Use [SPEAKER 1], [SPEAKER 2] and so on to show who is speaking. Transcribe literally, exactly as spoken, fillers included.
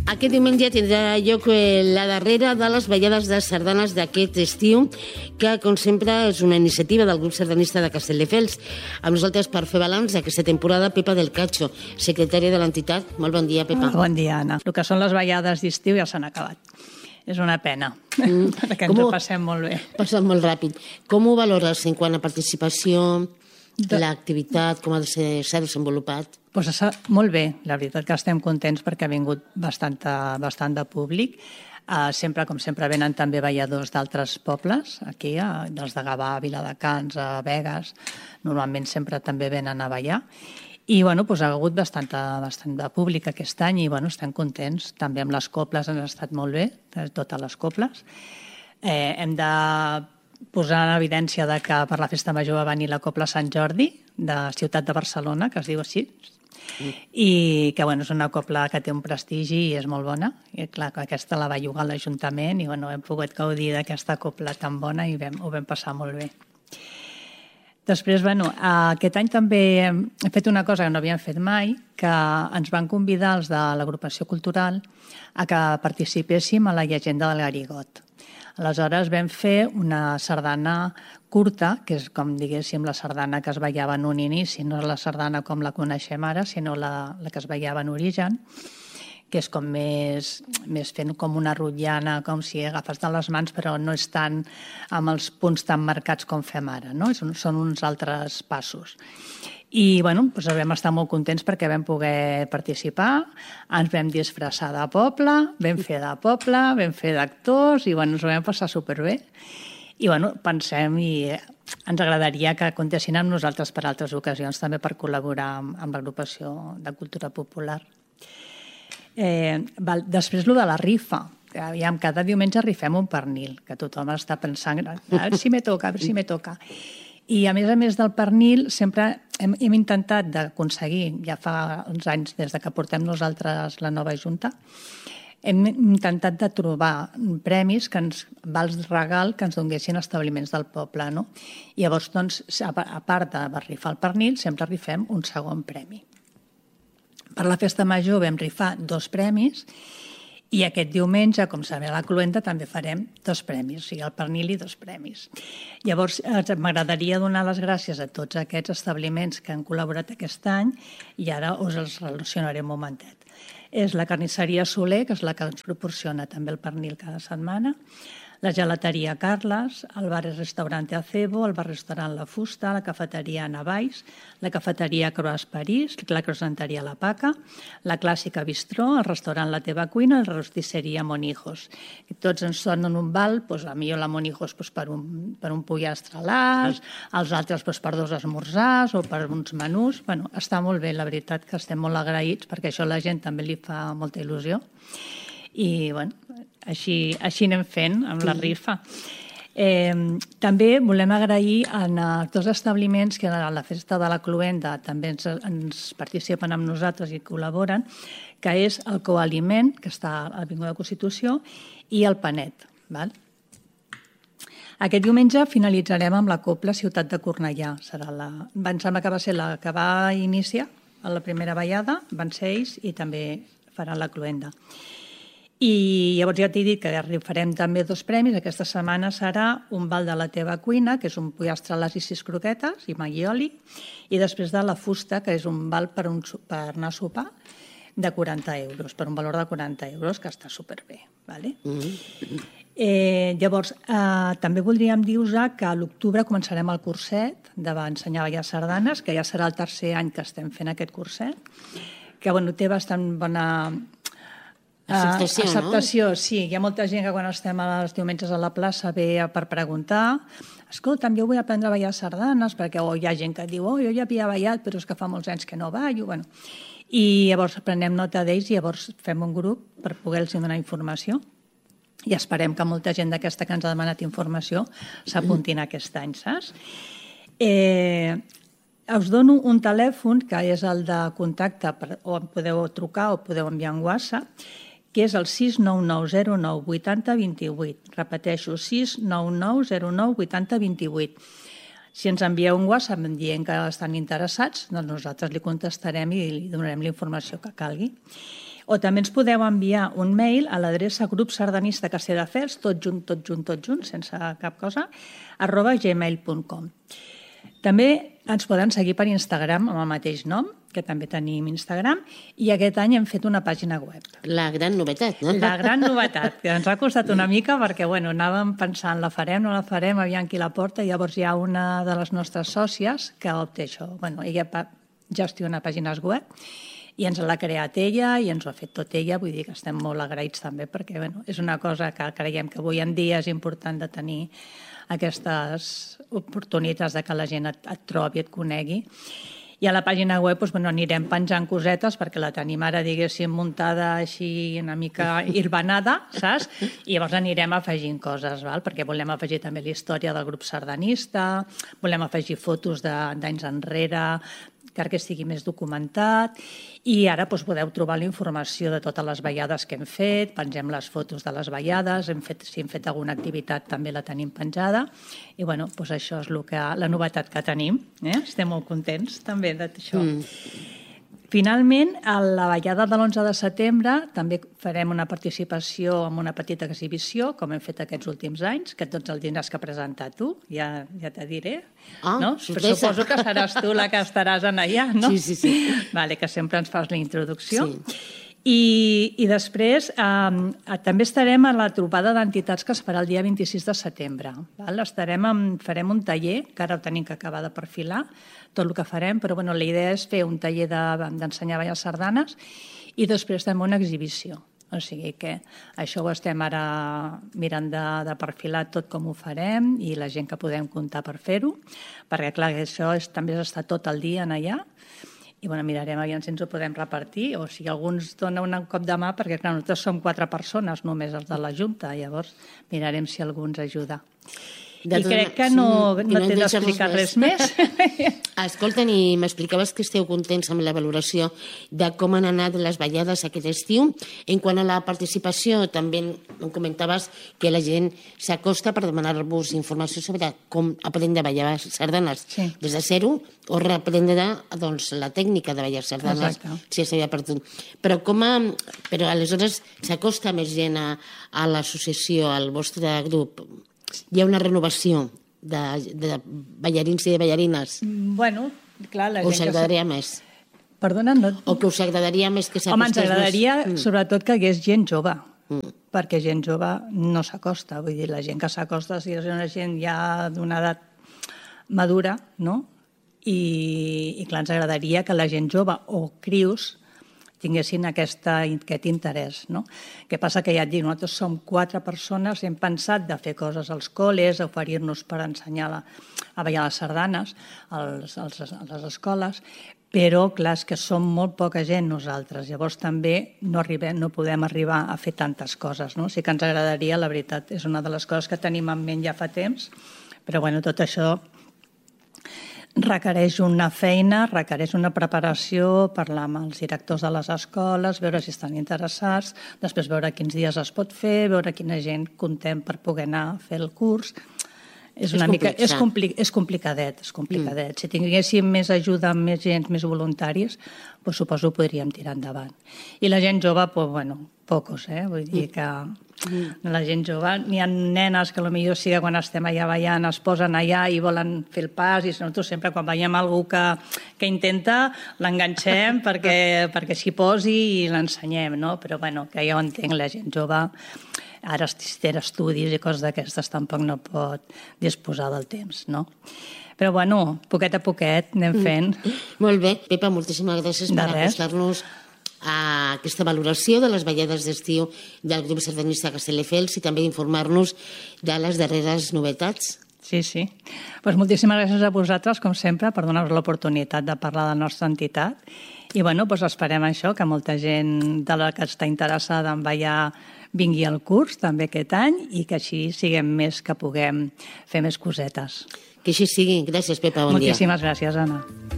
[SPEAKER 1] Aquest diumenge tindrà lloc la darrera de les ballades de sardanes d'aquest estiu, que, com sempre, és una iniciativa del grup sardanista de Castelldefels. Amb nosaltres, per fer balanç d'aquesta temporada, Pepa del Cacho, secretària de l'entitat. Molt bon dia, Pepa.
[SPEAKER 2] Bon dia, Anna. El que són les ballades d'estiu ja s'han acabat. És una pena, mm. perquè ens ho passem molt bé.
[SPEAKER 1] Passem molt ràpid. Com ho valores en quant a participació, de... l'activitat, com s'ha desenvolupat?
[SPEAKER 2] Pues està molt bé, la veritat que estem contents perquè ha vingut bastant, bastant de públic. Uh, sempre, com sempre, venen també balladors d'altres pobles, aquí, uh, dels de Gavà, Viladecans, a Begues. Normalment sempre també venen a ballar. I bueno, pues, ha hagut bastant, bastant de públic aquest any i bueno, estem contents. També amb les coples han estat molt bé, totes les coples. Eh, hem de posar en evidència de que per la Festa Major va venir la Copla Sant Jordi, de Ciutat de Barcelona, que es diu així, mm. i que bueno, és una copla que té un prestigi i és molt bona. I clar, aquesta la va llogar l'Ajuntament i bueno, hem pogut gaudir d'aquesta copla tan bona i vam, ho vam passar molt bé. Després, bueno, aquest any també hem fet una cosa que no havíem fet mai, que ens van convidar els de l'agrupació cultural a que participéssim a la llegenda del Garigot. Aleshores vam fer una sardana curta, que és com diguéssim la sardana que es ballava en un inici, no és la sardana com la coneixem ara, sinó la, la que es ballava en origen, que és com més, més fent com una rotllana, com si agafes de les mans, però no és tant amb els punts tan marcats com fem ara, no? Són uns altres passos. I bueno, doncs vam estar molt contents perquè vam poder participar, ens vam disfressar de poble, vam fer de poble, vam fer d'actors i bueno, ens ho vam passar superbé. I bueno, pensem i ens agradaria que comptessin amb nosaltres per altres ocasions, també per col·laborar amb, amb l'agrupació de cultura popular. Eh, val, després, lo de la rifa. Aviam, cada diumenge rifem un pernil, que tothom està pensant, a veure si me toca, a veure si me toca. I a més a més del pernil, sempre hem, hem intentat d'aconseguir, ja fa uns anys des de que portem nosaltres la nova junta, hem intentat de trobar premis, que ens, vals regal, que ens donguessin establiments del poble. No? I llavors, doncs, a part de rifar el pernil, sempre rifem un segon premi. Per la Festa Major vam rifar dos premis i aquest diumenge, com sabeu, a la Cluenda també farem dos premis, o sigui, el pernil i dos premis. Llavors, m'agradaria donar les gràcies a tots aquests establiments que han col·laborat aquest any i ara us els relacionaré un momentet. És la carnisseria Soler, que és la que ens proporciona també el pernil cada setmana, la gelateria Carles, el bar i restaurante Acebo, el bar-restaurant La Fusta, la cafeteria Navais, la cafeteria Croix París, la croissanteria La Paca, la clàssica Bistró, el restaurant La Teva Cuina, la rostisseria Monijos. I tots ens donen un val, doncs, a mi la Monijos doncs, per, un, per un pollastre a l'as, els altres doncs, per dos esmorzars o per uns menús. Bueno, està molt bé, la veritat que estem molt agraïts perquè això a la gent també li fa molta il·lusió. I bueno, així, així anem fent amb la rifa. Eh, també volem agrair a dos establiments que a la Festa de la Cluenda també ens, ens participen amb nosaltres i col·laboren, que és el Coaliment, que està a l'Avinguda Constitució, i el Panet. Val? Aquest diumenge finalitzarem amb la Copla Ciutat de Cornellà. Serà la, em sembla que va ser la que va iniciar a la primera ballada, van ser ells i també faran la Cluenda. I llavors ja t'he dit que farem també dos premis. Aquesta setmana serà un val de La Teva Cuina, que és un pollastre a les i sis croquetes i maggioli, i després de La Fusta, que és un val per, un, per anar a sopar de quaranta euros, per un valor de quaranta euros, que està superbé. Vale? Mm-hmm. eh, llavors, eh, també voldríem dir-vos que a l'octubre començarem el curset d'ensenyar a ballar sardanes, que ja serà el tercer any que estem fent aquest curset, que bueno, té bastant bona...
[SPEAKER 1] Acceptació,
[SPEAKER 2] uh, acceptació,
[SPEAKER 1] no?
[SPEAKER 2] Sí. Hi ha molta gent que quan estem els diumenges a la plaça ve per preguntar escolta'm, jo vull aprendre a ballar sardanes, perquè oh, hi ha gent que diu, oh, jo ja havia ballat, però és que fa molts anys que no ballo. Bueno. I llavors prenem nota d'ells i llavors fem un grup per poder-los donar informació. I esperem que molta gent d'aquesta que ens ha demanat informació s'apuntin aquest any, saps? Eh... Us dono un telèfon, que és el de contacte, o podeu trucar o podeu enviar un WhatsApp, que és el sis nou nou zero nou vuit zero dos vuit. Repeteixo, sis nou nou zero nou vuit zero dos vuit. Si ens envieu un WhatsApp dient que estan interessats, doncs nosaltres li contestarem i li donarem la informació que calgui. O també ens podeu enviar un mail a l'adreça grup sardanista Castelldefels, tot junt, tot junt, tot junt, sense cap cosa, arroba gmail punt com. També ens poden seguir per Instagram amb el mateix nom, que també tenim Instagram, i aquest any hem fet una pàgina web.
[SPEAKER 1] La gran novetat, no?
[SPEAKER 2] La gran novetat, que ens ha costat una mica perquè bueno, anàvem pensant, la farem, no la farem, aviam qui la porta, i llavors hi ha una de les nostres sòcies que opta això. Bueno, ella gestiona pàgines web i ens l'ha creat ella i ens ho ha fet tot ella, vull dir que estem molt agraïts també perquè bueno, és una cosa que creiem que avui en dia és important de tenir aquestes oportunitats de que la gent et, et trobi, et conegui. I a la pàgina web doncs, bueno, anirem penjant cosetes perquè la tenim ara, diguéssim, muntada així una mica irbanada, saps? I llavors anirem afegint coses, val? Perquè volem afegir també la història del grup sardanista, volem afegir fotos d'anys enrere, que estigui més documentat, i ara doncs, podeu trobar la informació de totes les ballades que hem fet, pengem les fotos de les ballades, hem fet, si hem fet alguna activitat també la tenim penjada, i bueno, doncs això és el que, la novetat que tenim. Eh? Estem molt contents també d'això. Mm. Finalment, a la ballada de l'onze de setembre també farem una participació en una petita exhibició, com hem fet aquests últims anys, que tots els tindràs que presentar tu, ja, ja te diré.
[SPEAKER 1] Ah,
[SPEAKER 2] no?
[SPEAKER 1] sorpresa.
[SPEAKER 2] Suposo que seràs tu la que estaràs en allà, no?
[SPEAKER 1] Sí, sí, sí.
[SPEAKER 2] Vale, que sempre ens fas la introducció.
[SPEAKER 1] Sí.
[SPEAKER 2] I, i després eh, també estarem a la trobada d'entitats que es farà el dia vint-i-sis de setembre. Val? Estarem en, farem un taller, que ara ho tenim que acabar de perfilar, tot el que farem, però bueno, la idea és fer un taller d'ensenyar de, ballar sardanes i després també una exhibició. O sigui que això ho estem ara mirant de, de perfilar tot com ho farem i la gent que podem comptar per fer-ho, perquè clar, això és, també és estar tot el dia en allà. I bueno, mirarem aviam si ens ho podem repartir o si algú ens dona un cop de mà, perquè clar, nosaltres som quatre persones només els de la Junta, llavors mirarem si algú ens ajuda. I crec que no, no t'he d'explicar res més.
[SPEAKER 1] Escolta, i m'explicaves que esteu contents amb la valoració de com han anat les ballades aquest estiu. En quant a la participació, també em comentaves que la gent s'acosta per demanar-vos informació sobre com aprendre a ballar sardanes
[SPEAKER 2] sí.
[SPEAKER 1] des de zero o reprendre doncs, la tècnica de ballar sardanes. Exacte. Si s'havia perdut. Però, com a, però aleshores s'acosta més gent a, a l'associació, al vostre grup. Hi ha una renovació de, de ballarins i de ballarines?
[SPEAKER 2] Bueno, clar, la gent...
[SPEAKER 1] O us agradaria que... més?
[SPEAKER 2] Perdona, no...
[SPEAKER 1] O que us agradaria més que s'acostés...
[SPEAKER 2] Home, ens agradaria,
[SPEAKER 1] més...
[SPEAKER 2] sobretot, que hi hagués gent jove,
[SPEAKER 1] mm.
[SPEAKER 2] perquè gent jove no s'acosta. Vull dir, la gent que s'acosta si és una gent ja d'una edat madura, no? I, i clar, ens agradaria que la gent jove o crios tinguessin aquesta, aquest interès. No? Què passa? Que ja et dic, nosaltres som quatre persones, hem pensat de fer coses als col·les, oferir-nos per ensenyar la, a ballar les sardanes als, als, a les escoles, però clar, és que som molt poca gent nosaltres, llavors també no, arribem, no podem arribar a fer tantes coses. No? Sí que ens agradaria, la veritat, és una de les coses que tenim en ment ja fa temps, però bueno, tot això requereix una feina, requereix una preparació, parlar amb els directors de les escoles, veure si estan interessats, després veure quins dies es pot fer, veure quina gent contem per poder anar a fer el curs. És, una
[SPEAKER 1] és,
[SPEAKER 2] mica, és, compli és complicadet, és complicadet. Mm. Si tinguéssim més ajuda, més gent, més voluntaris, pues, suposo que podríem tirar endavant. I la gent jove, pues, bueno, pocos, eh? Vull dir que mm. la gent jove, n'hi ha nenes que potser sí que quan estem allà ballant es posen allà i volen fer el pas, i nosaltres sempre quan veiem algú que, que intenta l'enganxem perquè, perquè s'hi posi i l'ensenyem, no? Però bueno, que ja ho entenc, la gent jove ara si té estudis i coses d'aquestes tampoc no pot disposar del temps, no? Però bueno, poquet a poquet anem fent.
[SPEAKER 1] Mm. Molt bé. Pepa, moltíssimes gràcies per acostar-nos a aquesta valoració de les ballades d'estiu del grup sardanista Castelldefels i també informar-nos de les darreres novetats.
[SPEAKER 2] Sí, sí. Pues moltíssimes gràcies a vosaltres, com sempre, per donar-nos l'oportunitat de parlar de la nostra entitat. I bueno, pues esperem això, que molta gent de la que està interessada en ballar vingui al curs també aquest any i que així siguem més, que puguem fer més cosetes.
[SPEAKER 1] Que així sigui. Gràcies, Pepa. Bon dia.
[SPEAKER 2] Moltíssimes gràcies, Anna.